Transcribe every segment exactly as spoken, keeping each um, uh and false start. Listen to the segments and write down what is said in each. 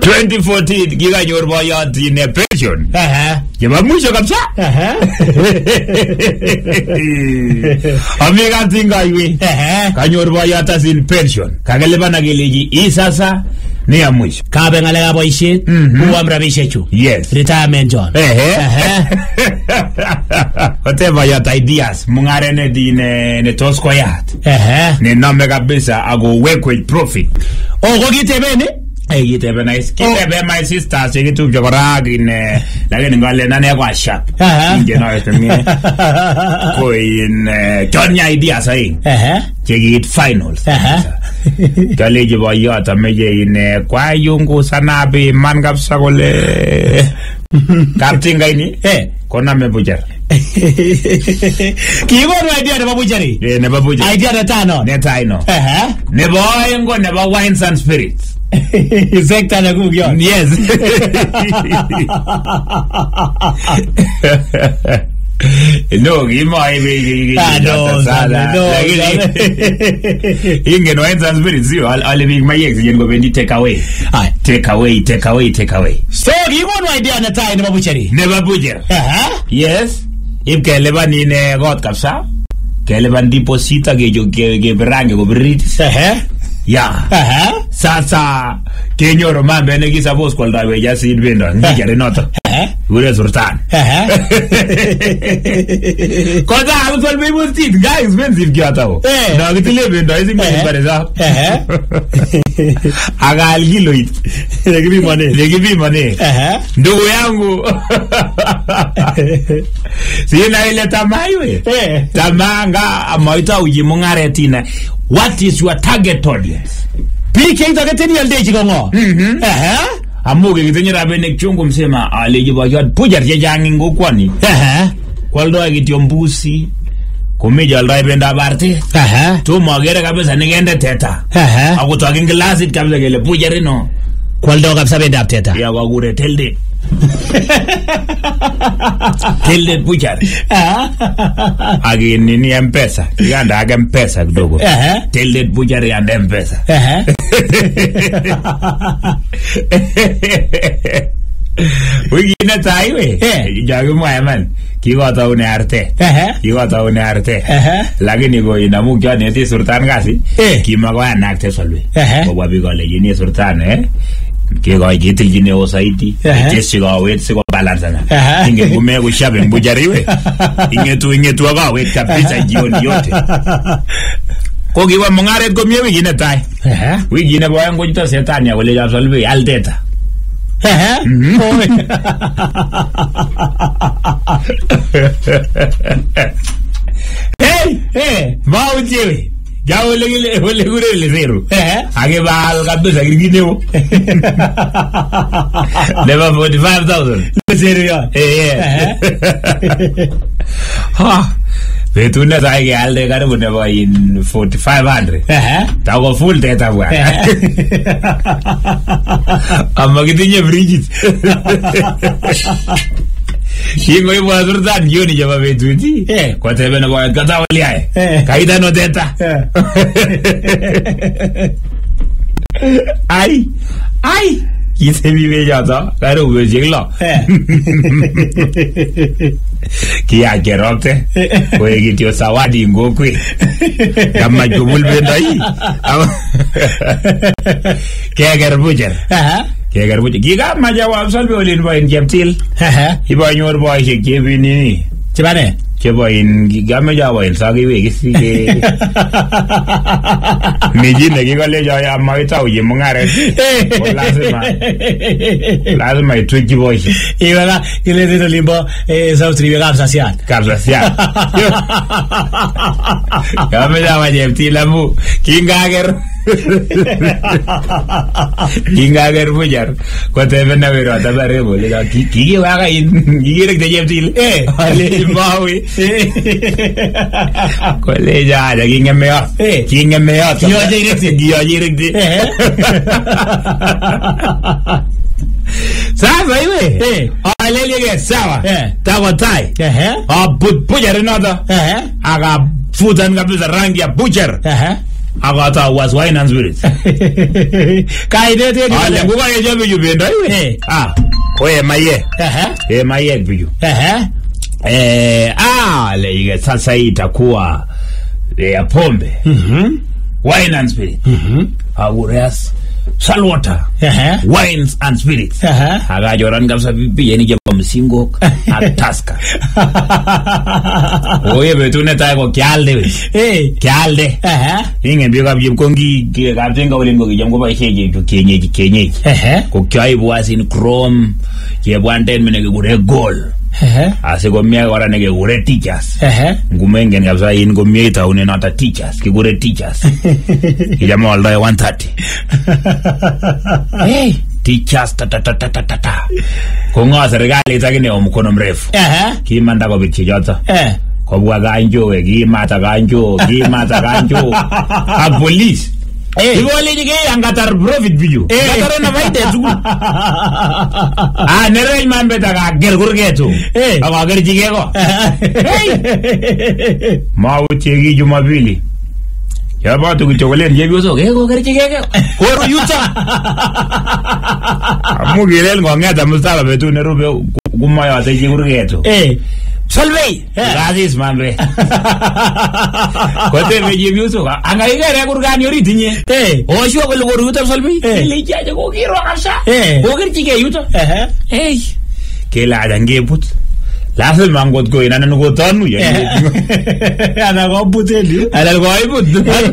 twenty fourteen kikanyor boyot in pension. Aha. Yeba mwisho kabisa. Aha. Amiga tinga iwe. Aha. Kanyor boyot as in pension. Kagelibana keleji hii sasa ni ya mwisho. Kabe ngaleka boishet, kuwa mrabishe chu. Yes. Retirement John. Ehe. Aha. Whatever your ideas, mungare ne di ne ne tosko yat. Aha. Ne nome kabisa ago work with profit. Oh, ko kitebeni? Eh, kitebe nice. Kitebe my sister se kitu chokora gine lakini ngale nane kwa sharp. Aha. Inge no etemie. Ko in Kenya ideas ai. Aha. Chekit finals. Aha. Kaleji boyot ameje in kwa yungu sana be man kabisa kole. Kaptinga ini. Eh. Kona me bujar. Kigonu idea nebo bujari. Eh, nebo bujar. Idea na tano. Neta ino. Aha. Nebo engo nebo wines and spirits. Sekta na kugyon. Yes. No, gimo ai Ah, no, no. Inge no wines and spirits. You all all big my ex yen go bendi take away. Hai. Take away, take away, take away. So, kigonu idea na tano nebo bujari. Nebo bujar. Aha. Yes. If keleba ni ne got kapsa. Keleba deposita ke jo ke ke berange go beritis. Aha. Ya. Aha. Sasa kenyoro mambe ne kisapos kwalda we just it bendo ngijare noto. Aha. Ure sultan. Aha. Koza alfal be mustit guys expensive kiatao. Eh. Na kitile bendo hizi mimi bareza. Aha. Aga algilo it. Legibi mane. Legibi mane. Aha. Ndugu yangu. Sina ile tamaiwe. Eh. Tamanga amoita ujimungare tina. What is your target audience? P K targeteni aldeji kongo. Mhm. Aha. Amuge kitenye benek chungu msema aleji boyot pujar jejangi ngokwani. Aha. Kwaldo kityo mbusi. Kumeja aldai benda barte. Aha. Tu magere kabisa nigende teta. Aha. Akutoa kingilasit kabisa kele pujar no. Kwaldo kabisa benda teta. Ya wagure telde. Telde pujar. Aha. Agi nini M-Pesa. Yanda aga M-Pesa kidogo. Aha. Telde pujar yanda M-Pesa. Aha. Wiki na taiwe. Eh. Jagi mwa man. Kikota une arte. Aha. Kikota une arte. Aha. Lakini ko inamu kya neti sultan kasi. Eh. Kimagwa anakte solwe. Aha. Kwa biko le yini sultan eh. Kiko ikitil jine osaiti. Jesi kwa wet siko balance na. Aha. Inge kume kushabe mbujariwe. Inge tu inge tu aga wet kapisa jioni yote. Ko kiwa mungaret ko mie wiki na tai. Aha. Wiki na boya ngojita setani ya wale ya solwe alteta. Aha. Hey, hey, mau jewe. Jauh lagi le, boleh gure le zero. Eh. Age bal kabisa gini wo. Never forty-five thousand. Zero ya. Eh. Ha. Betu na sai ke alde karibu ne boy in forty-five hundred. Eh. Tago full data bwana. Amma kitinye Bridget. Shingo ibu azurtan yoni jaba betuti. Eh. Kwa tebe na boy kata wali ay. Eh. Kaida no data. Ai. Ai. Kise vive jata. Karo uwe jinglo. Kia kerote. Kwe kitio sawadi ngokwe. Kama jumul benda hii. Kia kerbujer. Aha. Kia kerbujer. Kika majawab salbe olin boyin jeptil. Aha. Iba nyor boy shek jebi nini. Chibane. Cheboyin game jaboyin sagi we kisi ke. Mijine kiko le jaya maita uji mungare. Lazima. Lazima itwiki boy. Iwala ile dito limbo eh South River kapsa siat. Kapsa siat. Game jawa jepti lamu kingager. Kingager bujar. Kwa tebe na wero atabare bole ka kiki waka in kiki rek jepti. Eh, ale bawi. Kole ja ja kinga me ya. Eh, kinga me ya. Yo direct, yo direct. Sasa iwe. Eh. Alele ke sawa. Eh. Tawa tai. Eh. Ah, but bujar nada. Eh. Aga futan kabisa rangi ya bujar. Eh. Agata was wine and spirits. Kaide te ni. Ale nguga yeje biju bendo iwe. Ah, oye maye. Aha. Eh maye biju. Aha. Eh, ah, le sasa itakuwa ya pombe. Mhm. Wine and spirits. Mhm. Agureas salwater. Aha. Wines and spirits. Aha. Agajoran kabisa pipi yeni jamba msingo ataska. Oye betune tayo kyalde we. Eh. Kyalde. Aha. Inge biyo kabijim kongi kaptenga ulingo kijam ko baisheje to kenyeji kenyeji. Aha. Ko kyai buasin chrome ye bwanten menege gure goal. Aha. Ase gomia wara nege gure teachers. Aha. Ngumengen kabisa in gomia ita une nota teachers ki gure teachers. Kijama walda one thirty. Hey, teachers ta ta ta ta ta ta ta. Konga serikali itagine omukono mrefu. Aha. Kimanda ko bichijota. Eh. Kobwa ganjo we gimata ganjo gimata ganjo a police eh iwole dige angatar profit biju ngataro na vaide zugu ah nere mambe daga gergurgetu eh aga gerjige ko hey mauti gi Jumapili ya batu kichokoleni je bioso ke ko gerjige ke ko yuta amugirel ngongeta mustala betu nerube gumaya te gergurgetu eh Salve, gracias mamre. Kote meje biuso, angaika re kurgani ori tinye. Eh, osho ko lo ruta salve. Le jaje ko giro kasha. Eh, ko gerchige yuto. Eh. Eh. Ke la dange put. La se mangot ko ina no tanu ya. Ana go puteli. Ana go put.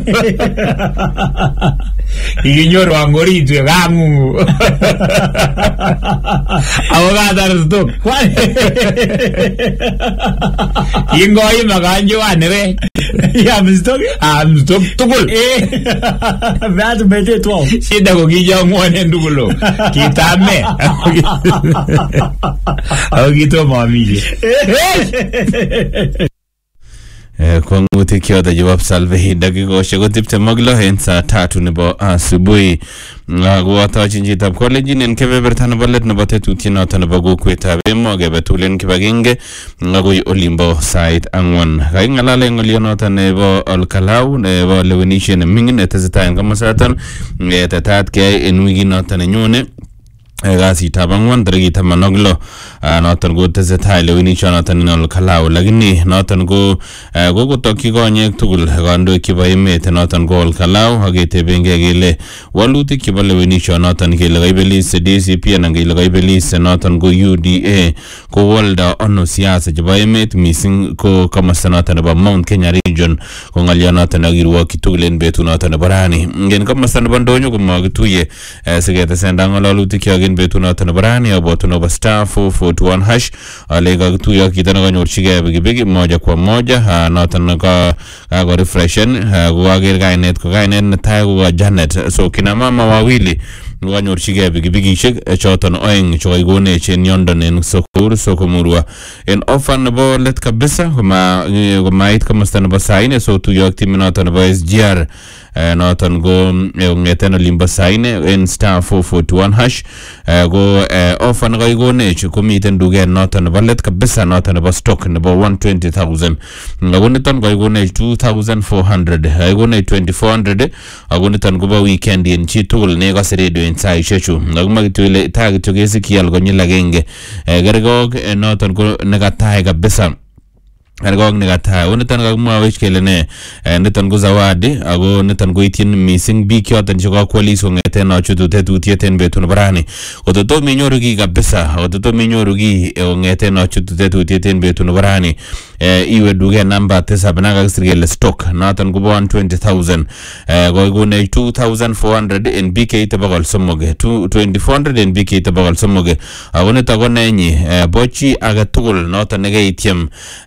Ignoro angori tu gangu. Abogada resto. Ingo ai maganjo anere. Ya mistok. Ah mistok tukul. Eh. Vado bete tu. Sida ko gija ngone ndugulo. Kitame. Agito mami. Kwa nguti kio da jawab salve hii dakiko shego tipte maglo hensa tatu nebo asubuhi guwata jinji tab college nen kebe bertana ballet nebo tetu tina tana bagu kweta bemo gebe tulen kibagenge ngagu olimbo side angwan kai ngalale ngoliono nebo alkalau nebo lewenishen mingin etazita ngama satan etatat ke enwigi notane nyone gasi tabangwan dragi tamanoglo notan go tezeta lewini chonatan nol kalaw lagini notan go go go tokki gonyek tugul gando kiba emet notan go kalaw agete benge gele waluti kiba lewini chonatan gele gaibelis D C P nan gele gaibelis notan go U D A ko walda ono siasa jiba emet missing ko kama sanatan ba Mount Kenya region ko ngalya notan agirwa kitulen betu notan barani ngen kama san bandonyo ko magtuye segeta sendangolo luti kyagin betuna tan barani abotuno ba star four four two one hash alega tu ya kitana ganyor chige bigi bigi moja kwa moja ha notan ka go refreshen go agir gainet ko gainet ta go Janet so kina mama wawili ganyor chige bigi bigi shik choton oeng choy gone chen yondon en sokur sokomurwa en ofan bo let kabisa kuma gumait kamastan ba saine so tu ya timinotan ba S G R notan go ngeten limba saine en star four four two one hash go ofan go gone kumiten dugen notan ballet kabisa notan ba stock number one hundred twenty thousand ngonitan go gone two thousand four hundred gone twenty-four hundred agonitan go ba weekend en chitul ne go seredo en sai shechu ngagma gitule tag tugesi kial go nyilagenge gergog notan go negatai kabisa Argog negata unitan gagma wech kelene nitan go zawadi ago nitan go itin missing bi kyotan joga kwaliso ngeten no chutu tetu tieten betun barani ototo menyorugi kabisa ototo menyorugi ngeten no chutu tetu tieten betun barani iwe duge number tesa banaga sirgel stock natan go one hundred twenty thousand go go ne two thousand four hundred in B K tabagal somoge two thousand four hundred in B K tabagal somoge agone tagone nyi bochi aga tugul natan nege itiem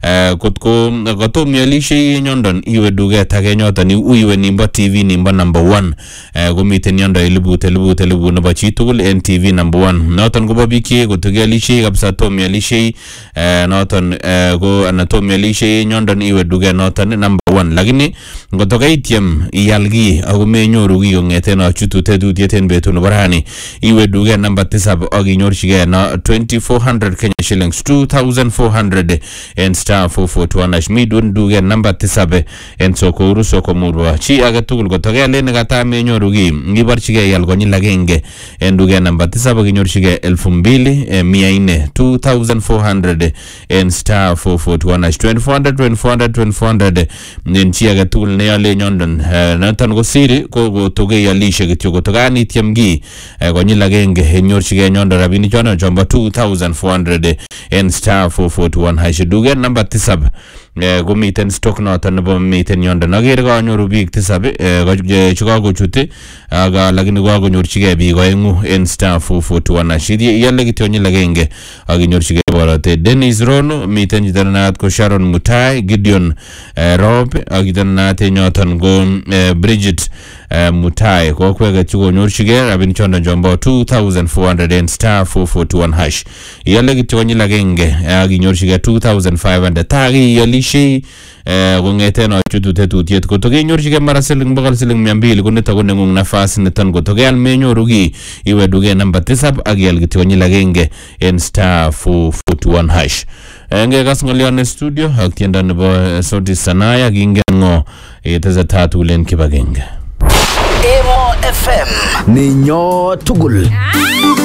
kutko gato mialishe nyondon iwe duge tage nyotan iwe nimba T V nimba number one gomiten nyonda ilibu telibu telibu na bachi tugul N T V number one notan go babiki go tugelishe kapsa to mialishe notan go anato mialishe nyondon iwe duge notan number one lakini ngotoka ityem iyalgi ako menyoru gi ngeten achutu tetutiet en betut nebo rani iwe duket namba tisab ak inyorchigei na twenty-four hundred Kenya shillings two thousand four hundred en star four four two one mi dun duket namba tisab en Sokuru soko murwa chi age tugul gotoka le ne kata menyoru gi ngibarchigei yal konyil agenge en duket namba tisab ak inyorchigei elfu mbili mia nne two thousand four hundred en star four four two one twenty-four hundred twenty-four hundred twenty-four hundred nen chi age tugul ne yale nyondon natan go siri ko go toge yalishe kityo go togani tiemgi konyil agenge enyorchigei nyondon rabini chono chomba two thousand four hundred en star four four two one hash duget number tisab go miten stock noton nebo miten nyondon agere ga nyoru biik tisab chuka go chute aga lakini go go nyorchigei biik oengu en star four four two one hash yale kityo nyil agenge aginyorchigei borote Dennis Rono miten jitanat ko Sharon Mutai Gideon Rob agitanat nyoton go Bridget Mutai ko kwega chugo nyorchigei rabin chondo jombo two thousand four hundred en star four four two one hash yale kityo nyil agenge aginyorchigei two thousand five hundred tagi yalishi kongeten achutu tetutiet kotoke nyorchigei mara siling bakal siling mia mbili kunito ko nengung nafas niton kotoke al menyoru gi iwe duket namba tisab ak yal kityo nyil agenge en star four four two one hash enge kas ngolion studio ak tienda nebo Sauti Sanaya ginge ngo eteza tatu len kibagenge Emo F M Ninyo Tugul